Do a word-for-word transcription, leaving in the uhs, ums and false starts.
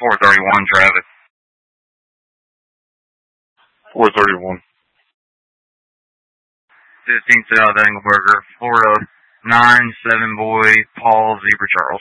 four thirty-one, Travis. four thirty-one. fifteen South Engelberger, Florida, nine seven Boy, Paul, Zebra Charles.